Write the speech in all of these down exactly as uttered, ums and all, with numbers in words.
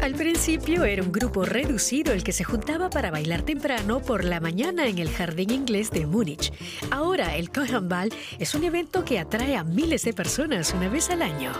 Al principio era un grupo reducido el que se juntaba para bailar temprano por la mañana en el Jardín Inglés de Múnich. Ahora el Kuchenball es un evento que atrae a miles de personas una vez al año.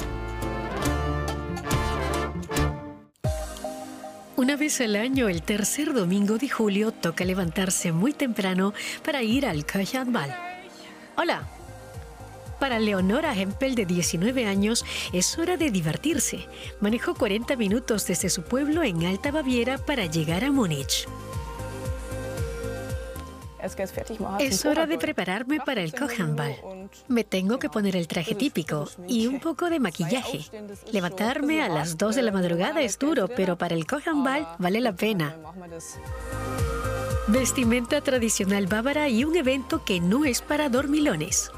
Una vez al año, el tercer domingo de julio, toca levantarse muy temprano para ir al Kuchenball. Hola. Para Leonora Hempel, de diecinueve años, es hora de divertirse. Manejó cuarenta minutos desde su pueblo en Alta Baviera para llegar a Múnich. Es hora de prepararme para el Kuchenball. Me tengo que poner el traje típico y un poco de maquillaje. Levantarme a las dos de la madrugada es duro, pero para el Kuchenball vale la pena. Vestimenta tradicional bávara y un evento que no es para dormilones.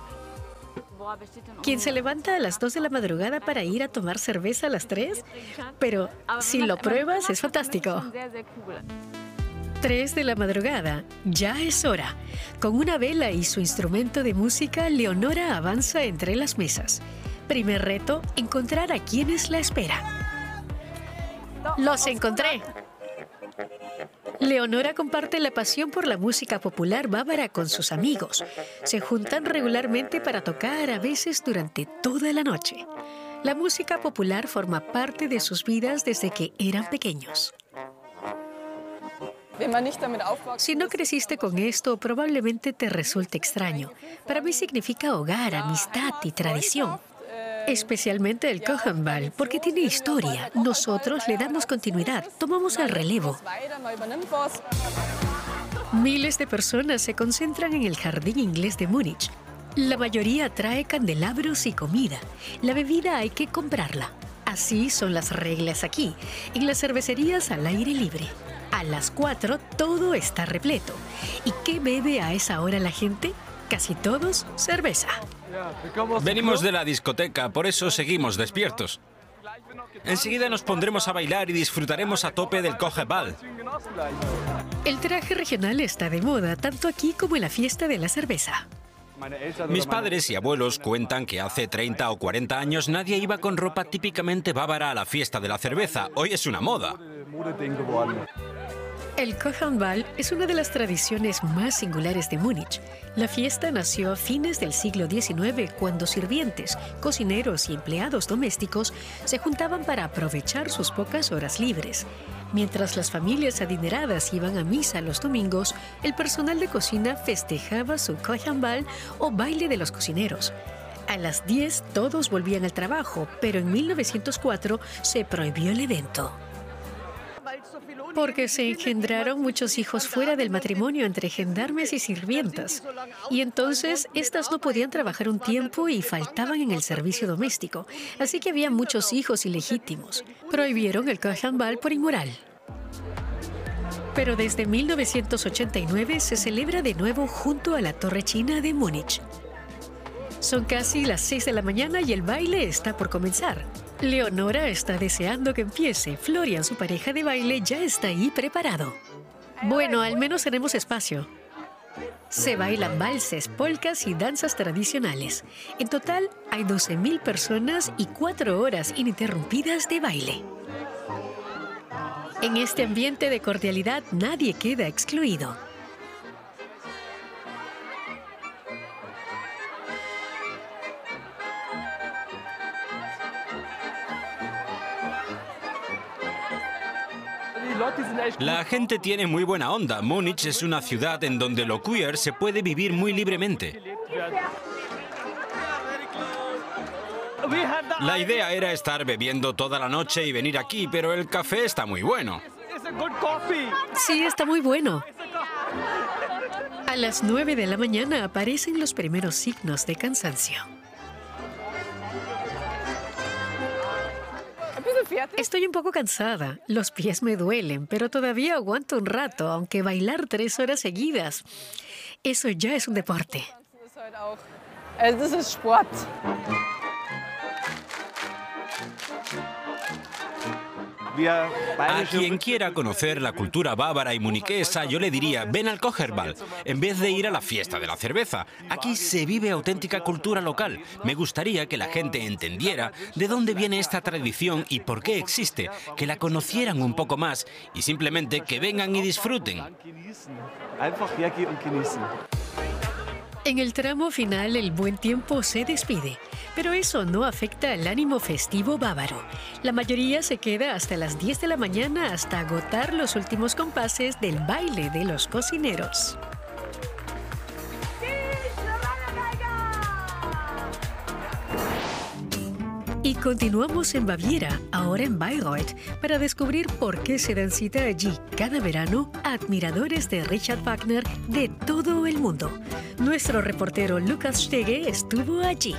¿Quién se levanta a las dos de la madrugada para ir a tomar cerveza a las tres? Pero si lo pruebas, es fantástico. tres de la madrugada, ya es hora. Con una vela y su instrumento de música, Leonora avanza entre las mesas. Primer reto, encontrar a quienes la esperan. ¡Los encontré! Leonora comparte la pasión por la música popular bávara con sus amigos. Se juntan regularmente para tocar, a veces durante toda la noche. La música popular forma parte de sus vidas desde que eran pequeños. Si no creciste con esto, probablemente te resulte extraño. Para mí significa hogar, amistad y tradición. Especialmente el Kuchenball, porque tiene historia. Nosotros le damos continuidad, tomamos el relevo. Miles de personas se concentran en el Jardín Inglés de Múnich. La mayoría trae candelabros y comida. La bebida hay que comprarla. Así son las reglas aquí, en las cervecerías al aire libre. A las cuatro todo está repleto. ¿Y qué bebe a esa hora la gente? Casi todos cerveza. Venimos de la discoteca, por eso seguimos despiertos. Enseguida nos pondremos a bailar y disfrutaremos a tope del Kuchenball. El traje regional está de moda, tanto aquí como en la fiesta de la cerveza. Mis padres y abuelos cuentan que hace treinta o cuarenta años nadie iba con ropa típicamente bávara a la fiesta de la cerveza. Hoy es una moda. El Kuchenball es una de las tradiciones más singulares de Múnich. La fiesta nació a fines del siglo diecinueve, cuando sirvientes, cocineros y empleados domésticos se juntaban para aprovechar sus pocas horas libres. Mientras las familias adineradas iban a misa los domingos, el personal de cocina festejaba su Kuchenball o baile de los cocineros. A las diez todos volvían al trabajo, pero en mil novecientos cuatro se prohibió el evento. Porque se engendraron muchos hijos fuera del matrimonio entre gendarmes y sirvientas. Y entonces, estas no podían trabajar un tiempo y faltaban en el servicio doméstico. Así que había muchos hijos ilegítimos. Prohibieron el Kuchenball por inmoral. Pero desde mil novecientos ochenta y nueve se celebra de nuevo junto a la Torre China de Múnich. Son casi las seis de la mañana y el baile está por comenzar. Leonora está deseando que empiece. Florian, su pareja de baile, ya está ahí preparado. Bueno, al menos tenemos espacio. Se bailan valses, polcas y danzas tradicionales. En total, hay doce mil personas y cuatro horas ininterrumpidas de baile. En este ambiente de cordialidad, nadie queda excluido. La gente tiene muy buena onda. Múnich es una ciudad en donde lo queer se puede vivir muy libremente. La idea era estar bebiendo toda la noche y venir aquí, pero el café está muy bueno. Sí, está muy bueno. A las nueve de la mañana aparecen los primeros signos de cansancio. Estoy un poco cansada, los pies me duelen, pero todavía aguanto un rato, aunque bailar tres horas seguidas, eso ya es un deporte. A quien quiera conocer la cultura bávara y muniquesa, yo le diría, ven al Kocherball, en vez de ir a la fiesta de la cerveza. Aquí se vive auténtica cultura local. Me gustaría que la gente entendiera de dónde viene esta tradición y por qué existe, que la conocieran un poco más y simplemente que vengan y disfruten. En el tramo final, el buen tiempo se despide, pero eso no afecta al ánimo festivo bávaro. La mayoría se queda hasta las diez de la mañana hasta agotar los últimos compases del baile de los cocineros. Y continuamos en Baviera, ahora en Bayreuth, para descubrir por qué se dan cita allí cada verano admiradores de Richard Wagner de todo el mundo. Nuestro reportero Lukas Stege estuvo allí.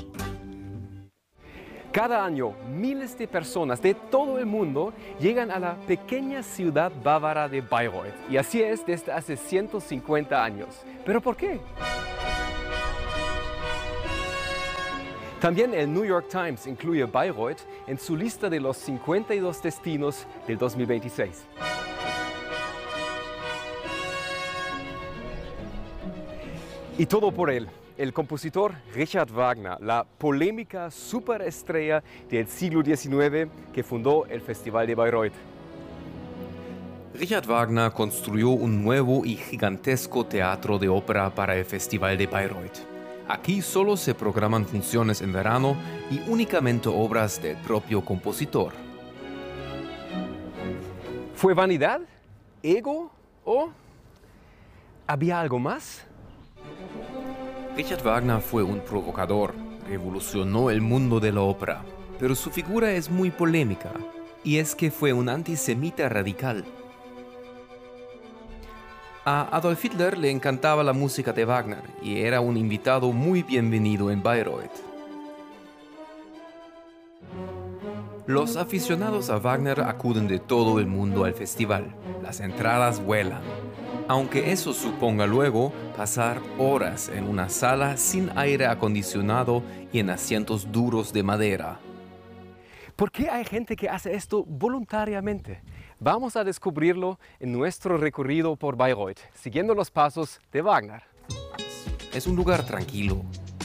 Cada año, miles de personas de todo el mundo llegan a la pequeña ciudad bávara de Bayreuth. Y así es desde hace ciento cincuenta años. ¿Pero por qué? También el New York Times incluye Bayreuth en su lista de los cincuenta y dos destinos del dos mil veintiséis. Y todo por él, el compositor Richard Wagner, la polémica superestrella del siglo diecinueve que fundó el Festival de Bayreuth. Richard Wagner construyó un nuevo y gigantesco teatro de ópera para el Festival de Bayreuth. Aquí solo se programan funciones en verano y únicamente obras del propio compositor. ¿Fue vanidad? ¿Ego? ¿O había algo más? Richard Wagner fue un provocador, revolucionó el mundo de la ópera, pero su figura es muy polémica, y es que fue un antisemita radical. A Adolf Hitler le encantaba la música de Wagner y era un invitado muy bienvenido en Bayreuth. Los aficionados a Wagner acuden de todo el mundo al festival. Las entradas vuelan, aunque eso suponga luego pasar horas en una sala sin aire acondicionado y en asientos duros de madera. ¿Por qué hay gente que hace esto voluntariamente? Vamos a descubrirlo en nuestro recorrido por Bayreuth, siguiendo los pasos de Wagner. Es un lugar tranquilo.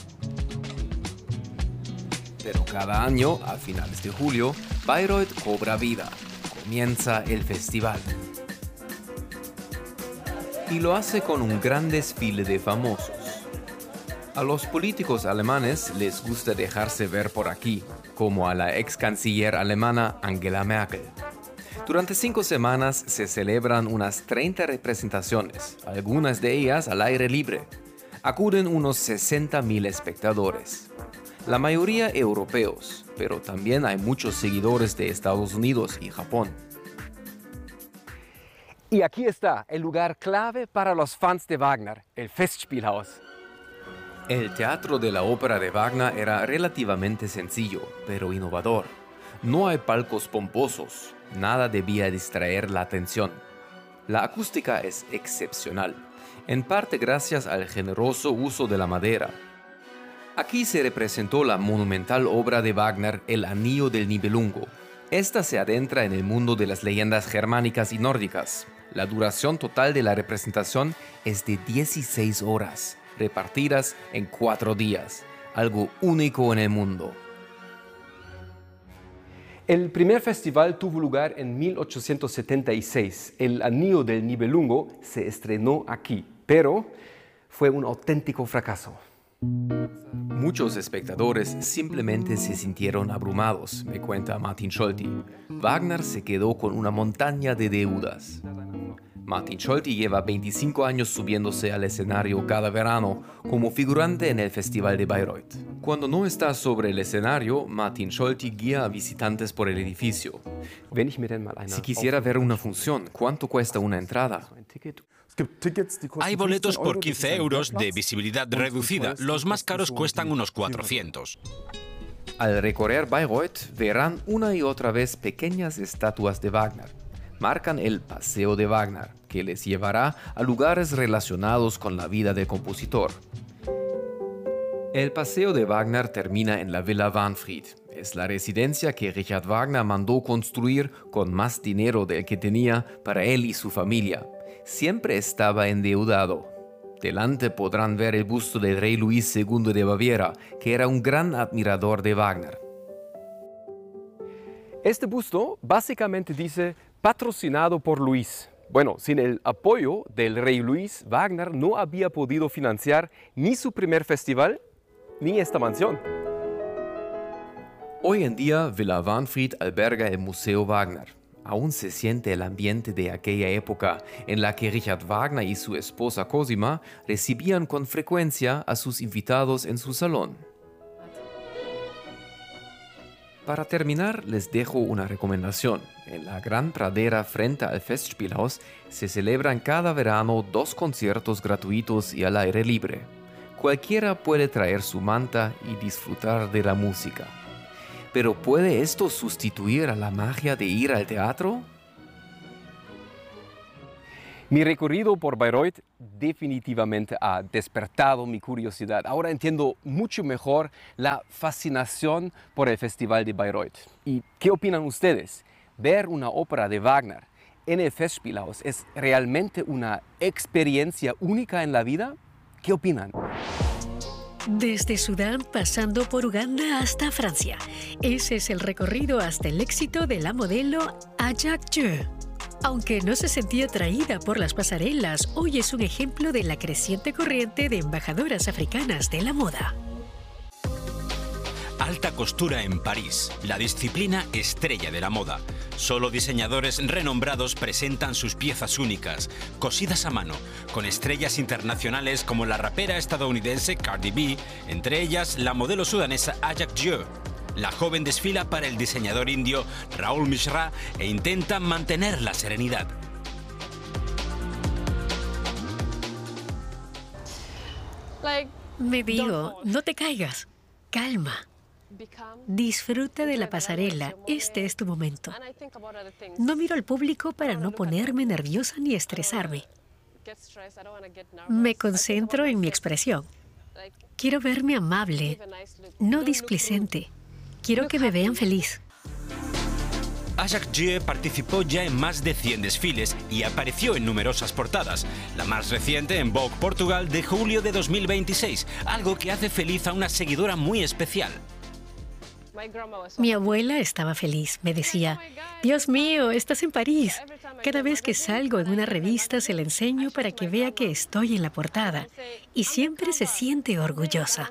Pero cada año, a finales de julio, Bayreuth cobra vida. Comienza el festival. Y lo hace con un gran desfile de famosos. A los políticos alemanes les gusta dejarse ver por aquí, como a la ex canciller alemana Angela Merkel. Durante cinco semanas se celebran unas treinta representaciones, algunas de ellas al aire libre. Acuden unos sesenta mil espectadores. La mayoría europeos, pero también hay muchos seguidores de Estados Unidos y Japón. Y aquí está el lugar clave para los fans de Wagner, el Festspielhaus. El teatro de la ópera de Wagner era relativamente sencillo, pero innovador. No hay palcos pomposos, nada debía distraer la atención. La acústica es excepcional, en parte gracias al generoso uso de la madera. Aquí se representó la monumental obra de Wagner, El Anillo del Nibelungo. Esta se adentra en el mundo de las leyendas germánicas y nórdicas. La duración total de la representación es de dieciséis horas, repartidas en cuatro días, algo único en el mundo. El primer festival tuvo lugar en mil ochocientos setenta y seis. El Anillo del Nibelungo se estrenó aquí, pero fue un auténtico fracaso. Muchos espectadores simplemente se sintieron abrumados, me cuenta Martin Scholti. Wagner se quedó con una montaña de deudas. Martin Scholti lleva veinticinco años subiéndose al escenario cada verano como figurante en el Festival de Bayreuth. Cuando no está sobre el escenario, Martin Scholti guía a visitantes por el edificio. Si quisiera ver una función, ¿cuánto cuesta una entrada? Hay boletos por quince euros de visibilidad reducida. Los más caros cuestan unos cuatrocientos. Al recorrer Bayreuth, verán una y otra vez pequeñas estatuas de Wagner. Marcan el paseo de Wagner, que les llevará a lugares relacionados con la vida del compositor. El paseo de Wagner termina en la Villa Wahnfried. Es la residencia que Richard Wagner mandó construir con más dinero del que tenía para él y su familia. Siempre estaba endeudado. Delante podrán ver el busto del rey Luis segundo de Baviera, que era un gran admirador de Wagner. Este busto básicamente dice patrocinado por Luis. Bueno, sin el apoyo del rey Luis, Wagner no había podido financiar ni su primer festival ni esta mansión. Hoy en día, Villa Wahnfried alberga el Museo Wagner. Aún se siente el ambiente de aquella época en la que Richard Wagner y su esposa Cosima recibían con frecuencia a sus invitados en su salón. Para terminar, les dejo una recomendación. En la gran pradera frente al Festspielhaus se celebran cada verano dos conciertos gratuitos y al aire libre. Cualquiera puede traer su manta y disfrutar de la música. ¿Pero puede esto sustituir a la magia de ir al teatro? Mi recorrido por Bayreuth definitivamente ha despertado mi curiosidad. Ahora entiendo mucho mejor la fascinación por el Festival de Bayreuth. ¿Y qué opinan ustedes? ¿Ver una ópera de Wagner en el Festspielhaus es realmente una experiencia única en la vida? ¿Qué opinan? Desde Sudán pasando por Uganda hasta Francia. Ese es el recorrido hasta el éxito de la modelo Ajak Jue. Aunque no se sentía atraída por las pasarelas, hoy es un ejemplo de la creciente corriente de embajadoras africanas de la moda. Alta costura en París, la disciplina estrella de la moda. Solo diseñadores renombrados presentan sus piezas únicas, cosidas a mano, con estrellas internacionales como la rapera estadounidense Cardi B, entre ellas la modelo sudanesa Ajak Jue. La joven desfila para el diseñador indio Raoul Mishra e intenta mantener la serenidad. Me digo, no te caigas, calma. Disfruta de la pasarela, este es tu momento. No miro al público para no ponerme nerviosa ni estresarme. Me concentro en mi expresión. Quiero verme amable, no displicente. Quiero que me vean feliz. Ajak Jue participó ya en más de cien desfiles y apareció en numerosas portadas. La más reciente en Vogue Portugal de julio de dos mil veintiséis, algo que hace feliz a una seguidora muy especial. Mi abuela estaba feliz. Me decía, Dios mío, estás en París. Cada vez que salgo en una revista se la enseño para que vea que estoy en la portada. Y siempre se siente orgullosa.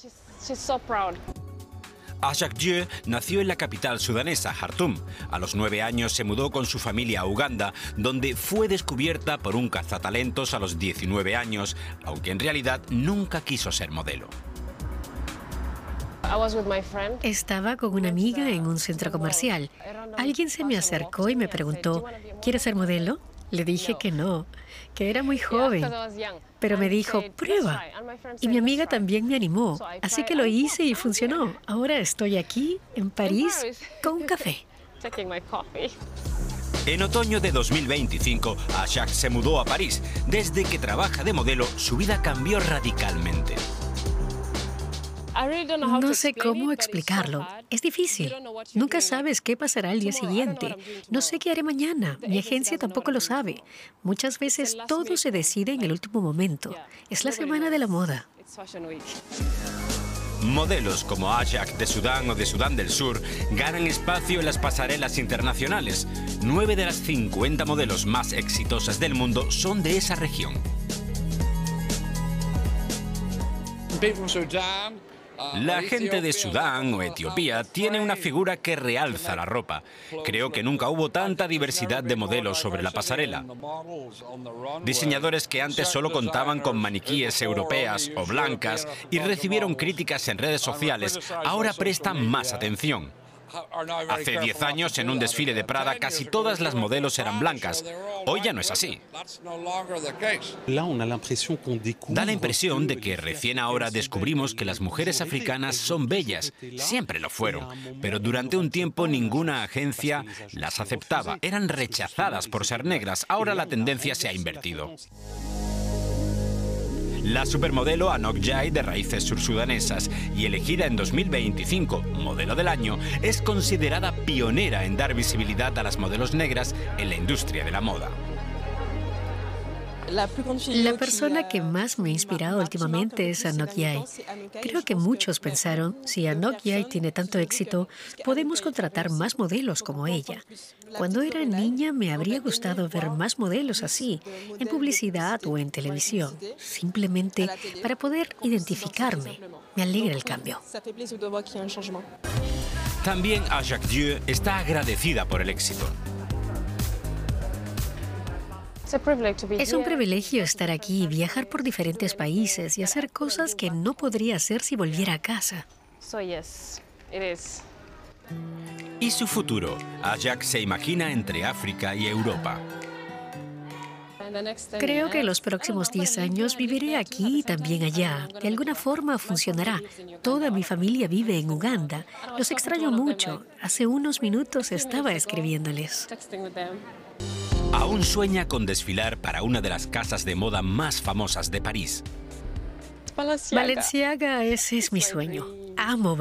Ajak Jue nació en la capital sudanesa, Jartum. A los nueve años se mudó con su familia a Uganda, donde fue descubierta por un cazatalentos a los diecinueve años, aunque en realidad nunca quiso ser modelo. Estaba con una amiga en un centro comercial. Alguien se me acercó y me preguntó, ¿quieres ser modelo? Le dije que no, que era muy joven. Pero me dijo, prueba. Y mi amiga también me animó. Así que lo hice y funcionó. Ahora estoy aquí, en París, con un café. En otoño de dos mil veinticinco, Ajak se mudó a París. Desde que trabaja de modelo, su vida cambió radicalmente. No sé cómo explicarlo. Es difícil. Nunca sabes qué pasará al día siguiente. No sé qué haré mañana. Mi agencia tampoco lo sabe. Muchas veces todo se decide en el último momento. Es la semana de la moda. Modelos como Ajak de Sudán o de Sudán del Sur ganan espacio en las pasarelas internacionales. Nueve de las cincuenta modelos más exitosas del mundo son de esa región. La gente de Sudán o Etiopía tiene una figura que realza la ropa. Creo que nunca hubo tanta diversidad de modelos sobre la pasarela. Diseñadores que antes solo contaban con maniquíes europeas o blancas y recibieron críticas en redes sociales, ahora prestan más atención. Hace diez años, en un desfile de Prada, casi todas las modelos eran blancas. Hoy ya no es así. Da la impresión de que recién ahora descubrimos que las mujeres africanas son bellas. Siempre lo fueron. Pero durante un tiempo ninguna agencia las aceptaba. Eran rechazadas por ser negras. Ahora la tendencia se ha invertido. La supermodelo Anok Jai, de raíces sursudanesas y elegida en dos mil veinticinco modelo del año, es considerada pionera en dar visibilidad a las modelos negras en la industria de la moda. La persona que más me ha inspirado últimamente es Anok Jai. Creo que muchos pensaron, si Anok Jai tiene tanto éxito, podemos contratar más modelos como ella. Cuando era niña me habría gustado ver más modelos así, en publicidad o en televisión, simplemente para poder identificarme. Me alegra el cambio. También Ajak Dieu está agradecida por el éxito. Es un privilegio estar aquí y viajar por diferentes países y hacer cosas que no podría hacer si volviera a casa. ¿Y su futuro? Ajak se imagina entre África y Europa. Creo que en los próximos diez años viviré aquí y también allá. De alguna forma funcionará. Toda mi familia vive en Uganda. Los extraño mucho. Hace unos minutos estaba escribiéndoles. Aún sueña con desfilar para una de las casas de moda más famosas de París. Balenciaga, ese es mi sueño. Amo